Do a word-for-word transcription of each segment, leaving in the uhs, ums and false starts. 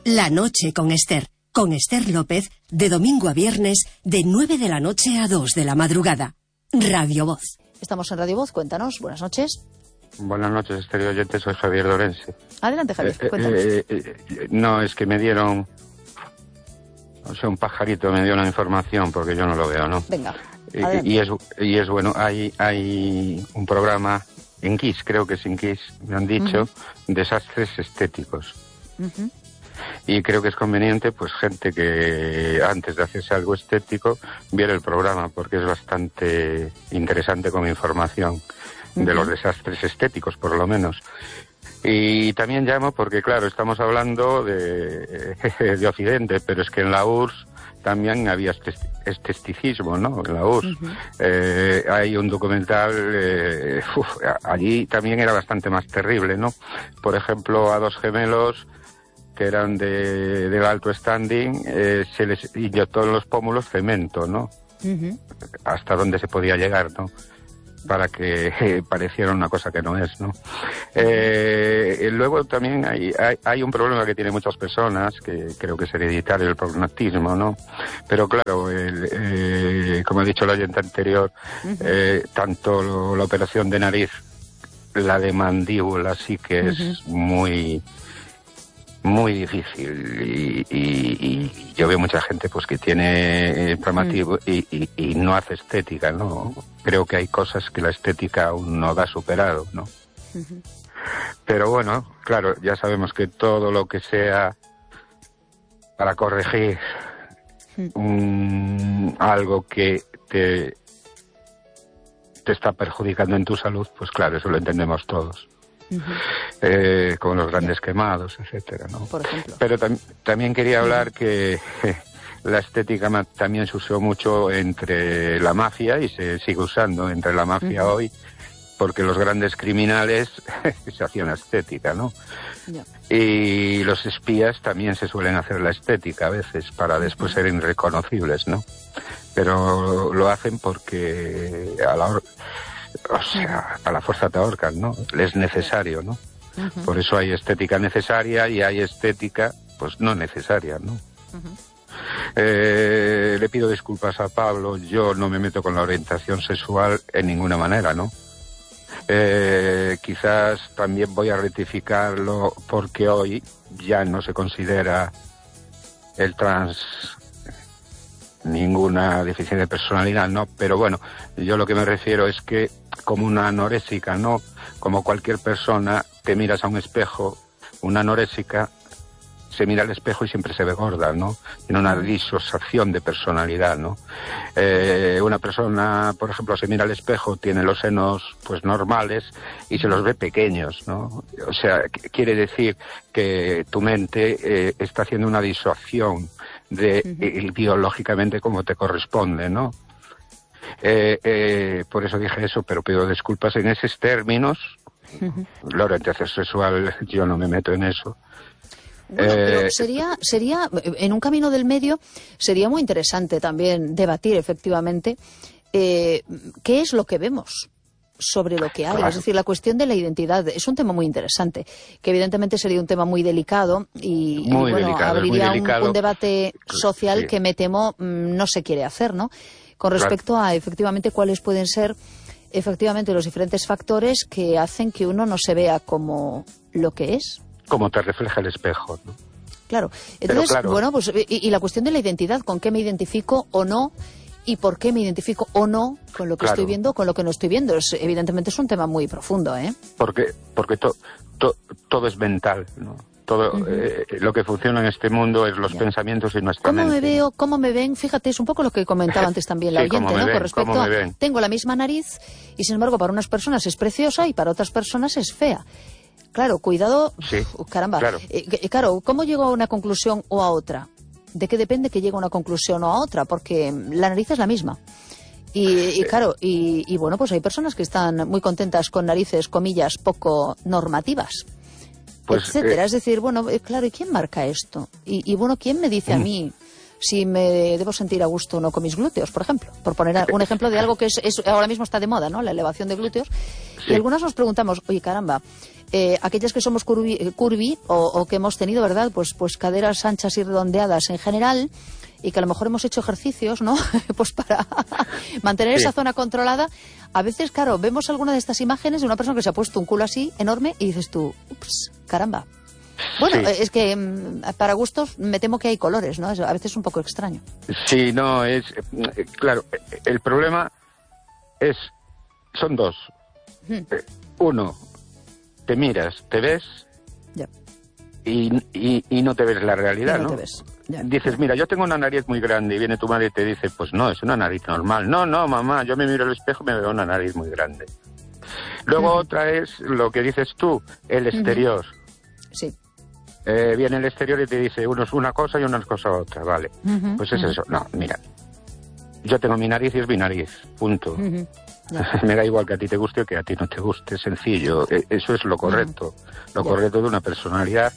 La noche con Esther. Con Esther López, de domingo a viernes, de nueve de la noche a dos de la madrugada. Radio Voz. Estamos en Radio Voz, cuéntanos, buenas noches. Buenas noches, Esther oyente, soy Javier Lorense. Adelante, Javier, eh, cuéntanos. Eh, eh, no, es que me dieron... O sea, un pajarito me dio una información, porque yo no lo veo, ¿no? Venga, y, y, es, y es bueno, hay, hay un programa en Kiss, creo que es en Kiss, me han dicho, uh-huh. desastres estéticos. Uh-huh. Y creo que es conveniente, pues, gente que antes de hacerse algo estético viera el programa, porque es bastante interesante como información uh-huh. de los desastres estéticos, por lo menos. Y también llamo porque, claro, estamos hablando de, de Occidente, pero es que en la U R S S también había esteticismo, ¿no? En la U R S S. Uh-huh. Eh, hay un documental, eh, uf, allí también era bastante más terrible, ¿no? Por ejemplo, a dos gemelos que eran de, del alto standing, eh, se les inyectó en los pómulos cemento, ¿no? Uh-huh. Hasta donde se podía llegar, ¿no? Para que eh, pareciera una cosa que no es, ¿no? Eh, luego también hay, hay, hay un problema que tienen muchas personas, que creo que es hereditario, el prognatismo, ¿no? Pero claro, el, eh, como ha dicho el oyente anterior, uh-huh. eh, tanto lo, la operación de nariz, la de mandíbula sí que es uh-huh. muy... muy difícil y, y, y yo veo mucha gente pues que tiene pragmatismo mm. y, y, y no hace estética, ¿no? Creo que hay cosas que la estética aún no da superado, ¿no? Uh-huh. Pero bueno, claro, ya sabemos que todo lo que sea para corregir mm. um, algo que te, te está perjudicando en tu salud, pues claro, eso lo entendemos todos. Uh-huh. Eh, con los grandes quemados, etcétera, ¿no? Por ejemplo. Pero tam- también quería hablar uh-huh. que eh, la estética ma- también se usó mucho entre la mafia y se sigue usando entre la mafia uh-huh. hoy, porque los grandes criminales se hacían la estética, ¿no? Yeah. Y los espías también se suelen hacer la estética a veces para después uh-huh. ser irreconocibles, ¿no? Pero lo hacen porque a la hora... O sea, a la fuerza te ahorcan, ¿no? Es necesario, ¿no? Uh-huh. Por eso hay estética necesaria y hay estética, pues, no necesaria, ¿no? Uh-huh. Eh, le pido disculpas a Pablo, yo no me meto con la orientación sexual en ninguna manera, ¿no? Eh, quizás también voy a rectificarlo porque hoy ya no se considera el trans... ninguna deficiencia de personalidad, no, pero bueno, yo lo que me refiero es que como una anorésica, ¿no? Como cualquier persona, te miras a un espejo, una anorésica se mira al espejo y siempre se ve gorda, ¿no? Tiene una disociación de personalidad, ¿no? Eh, una persona, por ejemplo, se mira al espejo, tiene los senos, pues, normales y se los ve pequeños, ¿no? O sea, quiere decir que tu mente eh, está haciendo una disociación de uh-huh. eh, biológicamente como te corresponde, ¿no? Eh, eh, por eso dije eso, pero pido disculpas en esos términos. Uh-huh. La orientación sexual, yo no me meto en eso. Bueno, pero sería, sería, en un camino del medio, sería muy interesante también debatir efectivamente eh, qué es lo que vemos sobre lo que hay, claro. Es decir, la cuestión de la identidad es un tema muy interesante, que evidentemente sería un tema muy delicado y, muy y bueno, delicado, abriría delicado. Un, un debate social sí. que me temo no se quiere hacer, ¿no? Con respecto claro. a efectivamente cuáles pueden ser efectivamente los diferentes factores que hacen que uno no se vea como lo que es. Como te refleja el espejo, ¿no? Claro. Entonces, claro. bueno, pues y, y la cuestión de la identidad, ¿con qué me identifico o no? Y por qué me identifico o no con lo que claro. estoy viendo, con lo que no estoy viendo. Es, evidentemente es un tema muy profundo, ¿eh? Porque, porque to, to, todo es mental, ¿no? Todo uh-huh. eh, lo que funciona en este mundo es los yeah. pensamientos y nuestra ¿Cómo mente. me veo? ¿Cómo me ven? Fíjate, es un poco lo que comentaba antes también la sí, oyente, ¿no? Ven, Con respecto a, ven. tengo la misma nariz y sin embargo para unas personas es preciosa y para otras personas es fea. Claro, cuidado, sí, uh, caramba. Claro. Eh, claro, ¿cómo llego a una conclusión o a otra? ¿De qué depende que llegue a una conclusión o a otra? Porque la nariz es la misma. Y, y claro, y, y bueno, pues hay personas que están muy contentas con narices, comillas, poco normativas, pues, etcétera. Eh, es decir, bueno, claro, ¿y quién marca esto? Y, y bueno, ¿quién me dice a mí si me debo sentir a gusto o no con mis glúteos, por ejemplo. Por poner un ejemplo de algo que es, es ahora mismo está de moda, ¿no? La elevación de glúteos. Sí. Y algunas nos preguntamos, oye, caramba, eh, aquellas que somos curvi, curvy o, o que hemos tenido, ¿verdad? Pues, pues caderas anchas y redondeadas en general, y que a lo mejor hemos hecho ejercicios, ¿no? Pues para mantener sí. esa zona controlada. A veces, claro, vemos alguna de estas imágenes de una persona que se ha puesto un culo así, enorme, y dices tú, ups, caramba. Bueno, sí. es que para gustos me temo que hay colores, ¿no? A veces es un poco extraño. Sí, no, es... Claro, el problema es... Son dos. Hmm. Uno, te miras, te ves... Ya. Y, y, y no te ves la realidad, no, ¿no? Te ves. Ya, Dices, ya. mira, yo tengo una nariz muy grande, y viene tu madre y te dice, pues no, es una nariz normal. No, no, mamá, yo me miro al espejo y me veo una nariz muy grande. Luego uh-huh. otra es lo que dices tú, el exterior. Uh-huh. Sí. Eh, viene el exterior y te dice, uno es una cosa y una cosa otra, vale. Uh-huh. Pues es uh-huh. eso. No, mira, yo tengo mi nariz y es mi nariz, punto. Uh-huh. Yeah. Me da igual que a ti te guste o que a ti no te guste, sencillo. Eso es lo correcto. Uh-huh. Lo yeah. correcto de una personalidad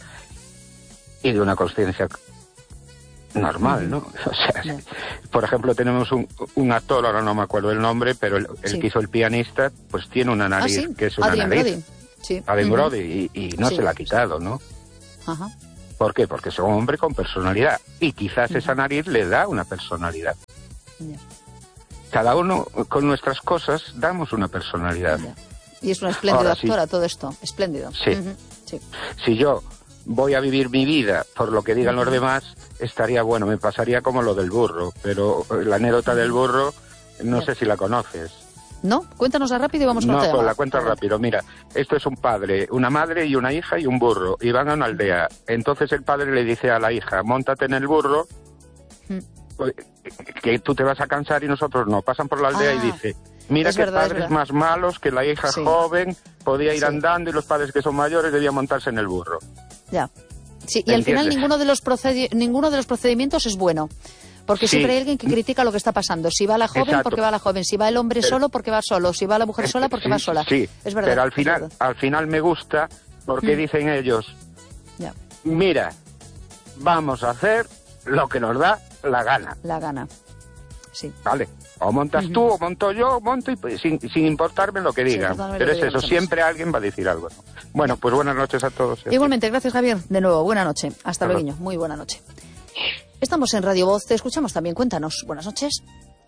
y de una conciencia normal, ¿no? O sea, yeah. por ejemplo, tenemos un, un actor, ahora no me acuerdo el nombre, pero el, el sí. que hizo el pianista, pues tiene una nariz ¿Ah, sí? que es una Adrien nariz. Brody. Sí. Adrien uh-huh. Brody, y, y no sí. se la ha quitado, ¿no? Ajá. ¿Por qué? Porque es un hombre con personalidad, y quizás uh-huh. esa nariz le da una personalidad. Yeah. Cada uno con nuestras cosas damos una personalidad. Yeah. Y es una espléndida actora, sí. todo esto, espléndido. Sí. Uh-huh. sí. Si yo voy a vivir mi vida por lo que digan uh-huh. los demás, estaría bueno, me pasaría como lo del burro, pero la anécdota del burro, no yeah. sé si la conoces. No, cuéntanosla rápido y vamos con No, el pues la cuento rápido. Mira, esto es un padre, una madre y una hija y un burro, y van a una aldea. Entonces el padre le dice a la hija, móntate en el burro, uh-huh. que tú te vas a cansar y nosotros no. Pasan por la aldea ah, y dice, mira que verdad, padres más malos, que la hija sí. joven podía ir sí. andando y los padres que son mayores debían montarse en el burro. Ya. Sí, y al final ninguno de los procedi- ninguno de los procedimientos es bueno. Porque sí. siempre hay alguien que critica lo que está pasando. Si va la joven, Exacto. porque va la joven. Si va el hombre pero, solo, porque va solo. Si va la mujer sola, porque sí, va sola. Sí, es verdad. Pero al final, al final me gusta porque mm. dicen ellos, ya. mira, vamos a hacer lo que nos da la gana. La gana, sí. Vale, o montas uh-huh. tú, o monto yo, o monto y pues, sin, sin importarme lo que digan. Pero es eso, siempre alguien va a decir algo. Bueno, pues buenas noches a todos. Igualmente, gracias Javier. De nuevo, buena noche. Hasta luego, muy buena noche. Estamos en Radio Voz, te escuchamos también, cuéntanos. Buenas noches.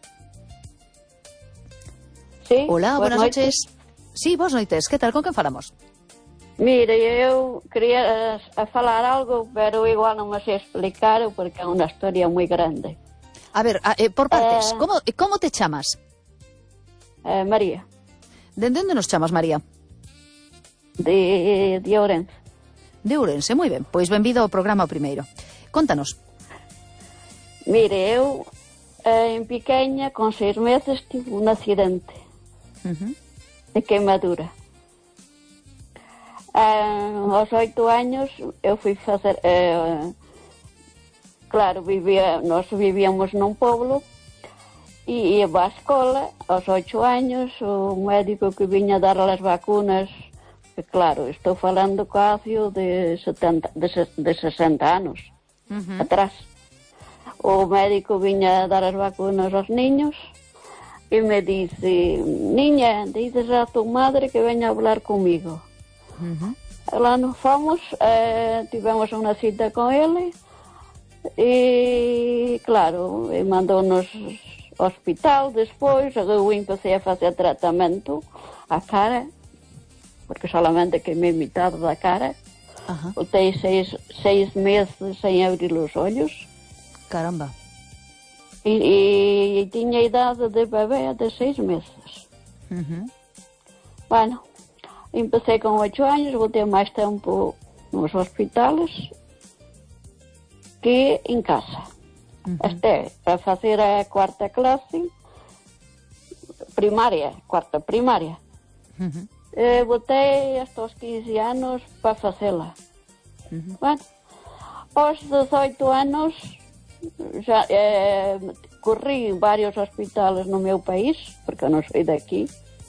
Sí, hola, buenas noites. noches. Sí, vos noites, que tal, con quen falamos? Mira, eu quería a falar algo, pero igual non me sei explicar porque é unha historia moi grande. A ver, a, eh, por partes, eh, como, como te chamas? Eh, María. De onde nos chamas, María? De, de Ourense. De Ourense, moi ben, pois benvido ao programa o primeiro. Contanos. Mire, eu eh, en pequeña, con seis meses, tive un accidente uh-huh. de queimadura. Eh, aos oito años eu fui facer... Eh, claro, vivía, nós vivíamos nun pueblo e ia á escola. Aos oito años, o médico que viña dar as vacunas, que claro, estou falando casi de, setenta, de, de sesenta anos uh-huh. atrás. O médico viña a dar as vacunas aos niños e me dice, niña, dices a tu madre que veña a hablar comigo. Uh-huh. Lá nos fomos, eh, tivemos unha cita con ele e, claro, e mandou-nos ao hospital. Despois eu empecé a facer tratamento a cara, porque solamente queimei mitad da cara. Uh-huh. Voltei seis, seis meses sem abrir os olhos. Caramba. E, e, e tiña idade de bebé de seis meses. Uh-huh. Bueno, empecé con oito anos, voltei máis tempo nos hospitales que en casa. Uh-huh. Este, para facer a cuarta clase, primaria, cuarta primaria. Uh-huh. Eh, voltei hasta os quince anos para facela. Uh-huh. Bueno, aos dezoito anos já eh, corri varios hospitais no meu país, porque eu non sou daqui.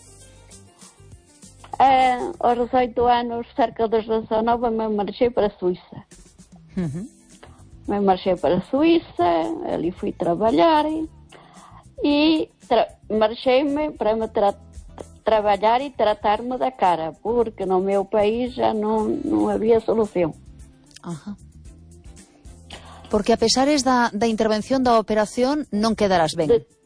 Eh, aos dezoito anos, cerca dos dezanove, me marchei para a Suíça. Uh-huh. me marchei para a Suíça, ali fui trabalhar e tra marchei-me para me tra trabalhar e tratar-me da cara, porque no meu país já não, não havia solução. Ajá. Porque a pesares da, da intervención da operación non quedarás ben. De,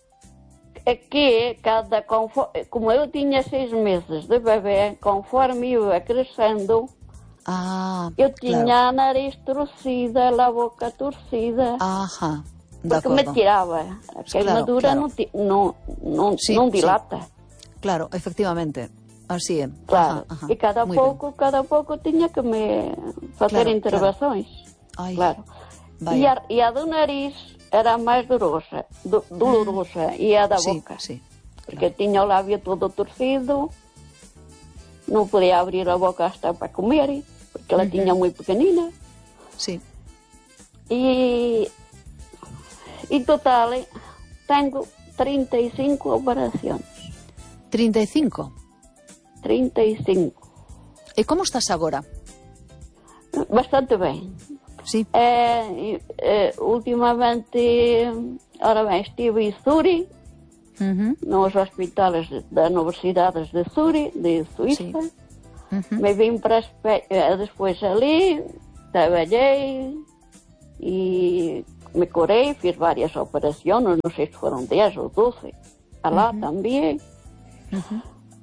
que cada como eu tinha seis meses de bebê, conforme ia crescendo, ah, eu tinha claro. a nariz torcida, a boca torcida. Ajá, de porque acordo. me tirava. A queimadura claro, claro. não, não, não, sí, não dilata. Sí. Claro, efectivamente. Así é. Claro. Ajá, ajá. E cada Muy pouco, bien. cada pouco tinha que me fazer Claro, intervenções. Claro. Ai, claro. vaya. E a, e a do nariz era mais dolorosa, do, dolorosa, e a da sí, boca. Sí, porque claro. tinha o lábio todo torcido, não podia abrir a boca hasta para comer, porque ela uh-huh. tinha muito pequenina. Sí. E, em total, tenho trinta e cinco operações. trinta e cinco? trinta e cinco. E como estás agora? Bastante bem. Sí. É, é, ultimamente, ora bem, estive em Zurique, uh-huh. nos hospitais das universidades de Zurique, de Suíça. Sí. Uh-huh. Me vim para Espanha, depois ali, trabalhei e me curei, fiz várias operações, não sei se foram dez ou doze, lá uh-huh. também. Uh-huh.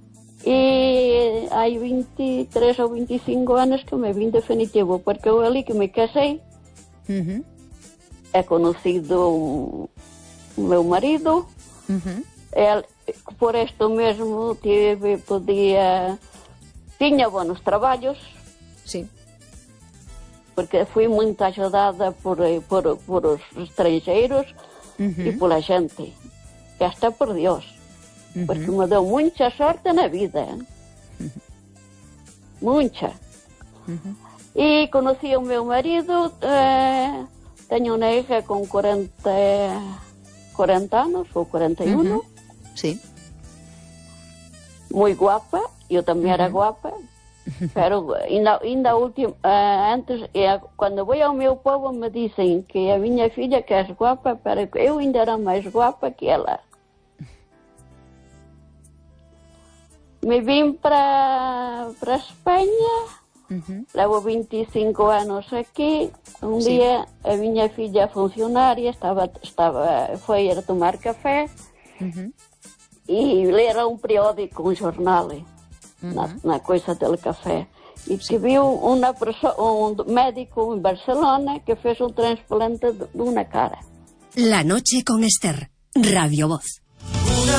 E há vinte e três ou vinte e cinco anos que me vim definitivo, porque eu ali que me casei, uh-huh. é conhecido o meu marido, uh-huh. ele, por isto mesmo tive, podia, tinha bons trabalhos, sim. porque fui muito ajudada por, por, por os estrangeiros uh-huh. e pela gente, e até por Deus. Uhum. Porque me deu muita sorte na vida. Uhum. Muita. Uhum. E conheci o meu marido, eh, tenho uma hija com quarenta, quarenta anos, ou quarenta e um. Uhum. Sim. Muito guapa, eu também uhum. era guapa. Pero ainda, ainda último, uh, antes, eh, quando vou ao meu povo, me dizem que a minha filha que é guapa, pero eu ainda era mais guapa que ela. Me vim para para Espanha, uhum. levo vinte e cinco anos aqui. Um Sim. dia a minha filha funcionária estava, estava, foi a tomar café uhum. e ler um periódico, um jornal, uhum. na, na coisa do café. E que viu uma pessoa, um médico em Barcelona que fez um transplante de uma cara. La noche con Esther, Radio Voz.